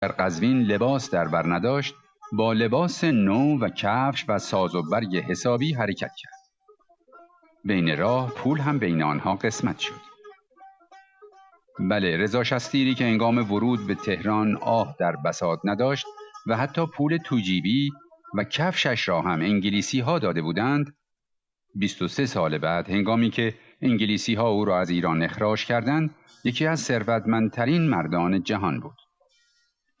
در قزوین لباس در بر نداشت، با لباس نو و کفش و ساز و برگ حسابی حرکت کرد. بین راه پول هم بین آنها قسمت شد. بله، رضا شستیری که هنگام ورود به تهران آه در بساط نداشت و حتی پول توجیبی و کفشش را هم انگلیسی ها داده بودند، 23 سال بعد هنگامی که انگلیسی ها او را از ایران اخراج کردند، یکی از ثروتمندترین مردان جهان بود.